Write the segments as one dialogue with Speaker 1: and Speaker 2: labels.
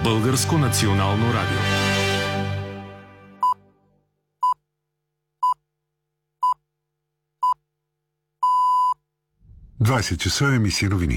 Speaker 1: Българско национално радио.
Speaker 2: часа емисия новини.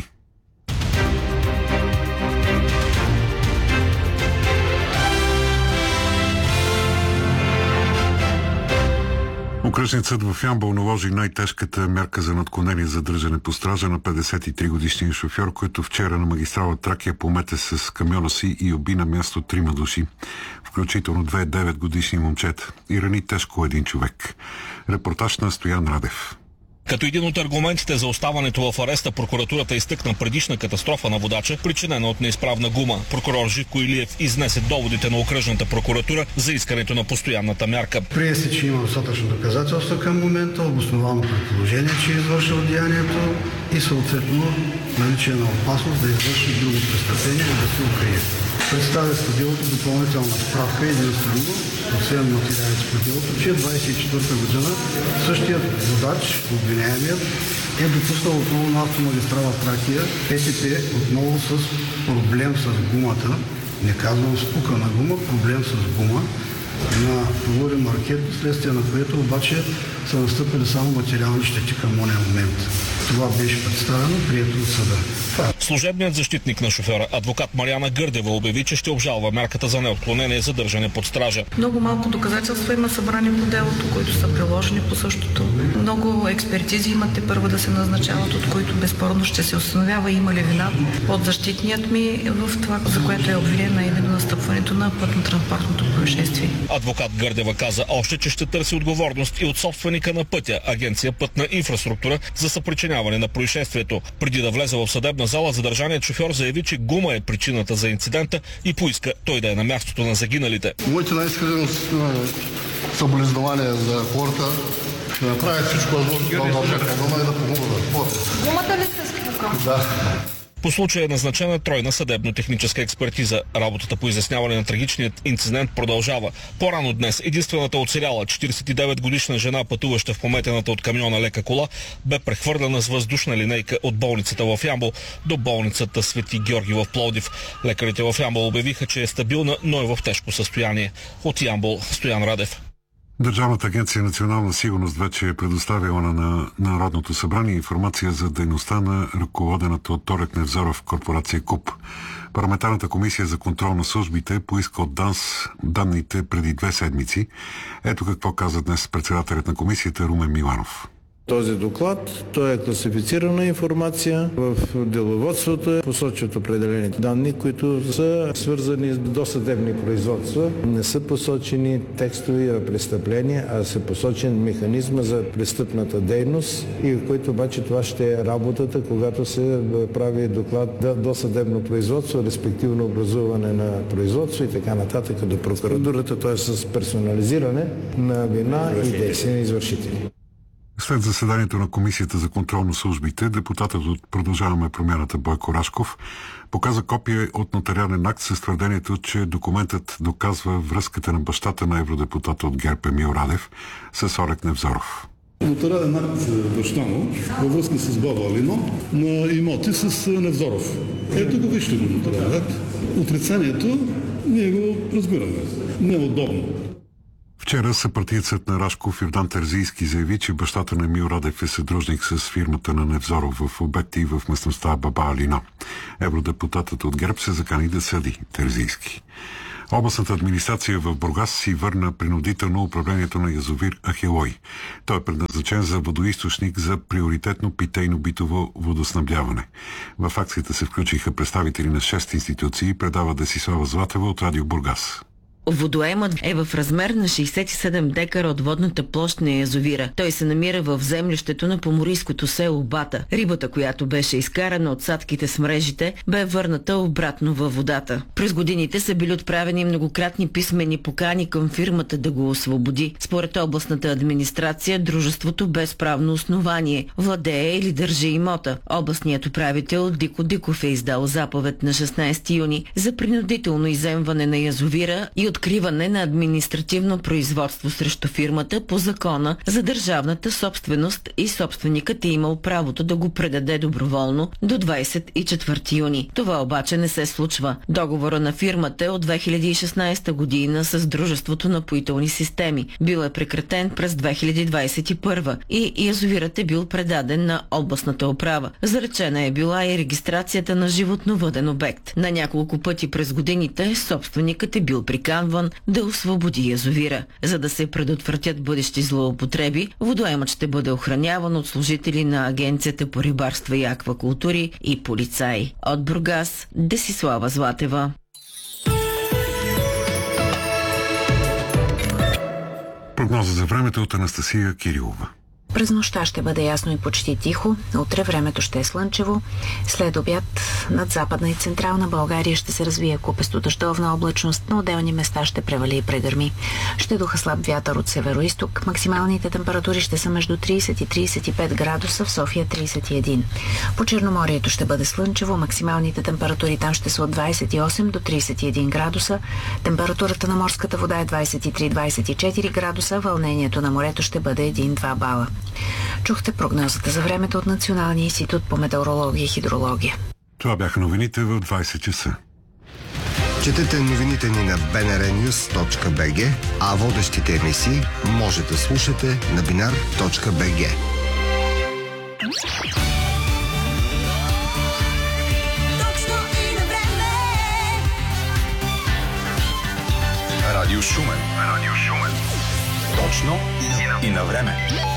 Speaker 2: Окръжният съд в Ямбол наложи най-тежката мярка за надклонение задържане по стража на 53-годишния шофьор, който вчера на магистрала Тракия помете с камиона си и уби на място 3 души, включително 2 9-годишни момчета, и рани тежко един човек. Репортаж на Стоян Радев.
Speaker 3: Като един от аргументите за оставането в ареста, прокуратурата изтъкна предишна катастрофа на водача, причинена от неизправна гума. Прокурор Живко Илиев изнесе доводите на окръжната прокуратура за искането на постоянната мярка.
Speaker 4: Прие се, че има достатъчно доказателства към момента, обосновано предположение, че е извършил деянието и съответно наличие на опасност да извърши друго престъпление и да се укрие. Представя по делото допълнителна справка единствено, освен материалите по делото, че 24-та година същият водач, обвиняемият, е допуснал отново на автомагистрала Тракия ПТП, отново с проблем с гумата, не казвам спука на гума, проблем с гума, на товари маркет, следствие на което обаче са настъпили само материални щети към ония момент. Това беше представено, прието от съда.
Speaker 3: Служебният защитник на шофьора, адвокат Мариана Гърдева, обяви, че ще обжалва мярката за неотклонение задържане под стража.
Speaker 5: Много малко доказателства има събрани по делото, които са приложени по същото. Много експертизи имате първо да се назначават, от които безспорно ще се установява има ли вина от защитният ми в това, за което е обвинена, именно настъпването на пътно-транспортното происшествие.
Speaker 3: Адвокат Гърдева каза още, че ще търси отговорност и от собственика на пътя, Агенция Пътна инфраструктура, за съпричиняване на происшествието. Преди да влезе в съдебна зала, задържаният шофьор заяви, че гума е причината за инцидента и поиска той да е на мястото на загиналите.
Speaker 6: Моите най-искрено съболезнования за хората. Ще направя всичко възможно да държа дома и да помогна.
Speaker 5: Гумата ли сте спука?
Speaker 6: Да.
Speaker 3: По случая е назначена тройна съдебно-техническа експертиза. Работата по изясняване на трагичният инцидент продължава. По-рано днес единствената оцеляла 49-годишна жена, пътуваща в пометената от камиона лека кола, бе прехвърлена с въздушна линейка от болницата в Ямбол до болницата Свети Георги в Пловдив. Лекарите в Ямбол обявиха, че е стабилна, но е в тежко състояние. От Ямбол, Стоян Радев.
Speaker 2: Държавната агенция национална сигурност вече е предоставила на Народното събрание информация за дейността на ръководената от Торек Невзоров корпорация КУП. Парламентарната комисия за контрол на службите поиска от ДАНС данните преди 2 седмици. Ето какво каза днес председателят на комисията Румен Миланов.
Speaker 7: Този доклад, той е класифицирана информация. В деловодството посочват определени данни, които са свързани с досъдебни производства. Не са посочени текстове престъпления, а са посочен механизма за престъпната дейност и в който обаче това ще е работата, когато се прави доклад досъдебно производство, респективно образуване на производство и така нататък до прокуратурата, т.е. с персонализиране на вина и действия на извършители.
Speaker 2: След заседанието на Комисията за контрол на службите, депутатът от Продължаваме промяната Бойко Рашков показа копие от нотариален акт с твърдението, че документът доказва връзката на бащата на евродепутата от ГЕРБ Емил Радев с Орек Невзоров.
Speaker 6: Нотариален акт за баща му във връзка с баба Алино на имоти с Невзоров. Ето го вижте го нотариален акт. Отрицанието ние го разбираме. Не е удобно.
Speaker 2: Вчера съпартиецът на Рашков Йордан Терзийски заяви, че бащата на Емил Радев е съдружник с фирмата на Невзоров в обекти в местността Баба Алина. Евродепутатът от ГЕРБ се закани да съди Терзийски. Областната администрация в Бургас си върна принудително управлението на язовир Ахелой. Той е предназначен за водоизточник за приоритетно питейно-битово водоснабдяване. В акцията се включиха представители на 6 институции, предава Десислава Златева от Радио Бургас.
Speaker 8: Водоемът е в размер на 67 декара от водната площ на язовира. Той се намира в землището на поморийското село Бата. Рибата, която беше изкарана от садките с мрежите, бе върната обратно във водата. През годините са били отправени многократни писмени покани към фирмата да го освободи. Според областната администрация, дружеството без правно основание владее или държи имота. Областният управител Дико Диков е издал заповед на 16 юни за принудително изземване на язовира и откриване на административно производство срещу фирмата по закона за държавната собственост и собственикът е имал правото да го предаде доброволно до 24 юни. Това обаче не се случва. Договора на фирмата е от 2016 година с Дружеството напоителни системи. Бил е прекратен през 2021 и язовирът е бил предаден на областната управа. Заречена е била и регистрацията на животновъден обект. На няколко пъти през годините собственикът е бил приканван да освободи язовира. За да се предотвратят бъдещи злоупотреби, водоемът ще бъде охраняван от служители на Агенцията по рибарство и аквакултури и полицаи. От Бургас, Десислава Златева.
Speaker 2: Прогноза за времето от Анастасия Кирилова.
Speaker 9: През нощта ще бъде ясно и почти тихо. Утре времето ще е слънчево. След обяд над Западна и Централна България ще се развие купесто дъждовна облачност. На отделни места ще превали и прегърми. Ще духа слаб вятър от северо-исток. Максималните температури ще са между 30 и 35 градуса, в София 31. По Черноморието ще бъде слънчево. Максималните температури там ще са от 28 до 31 градуса. Температурата на морската вода е 23-24 градуса. Вълнението на морето ще бъде 1-2 бала. Чухте прогнозата за времето от Националния институт по метеорология и хидрология.
Speaker 2: Това бяха новините в 20 часа.
Speaker 10: Четете новините ни на bnrnews.bg, а водещите емисии може да слушате на binar.bg.
Speaker 1: Радио Шумен. Точно и на време.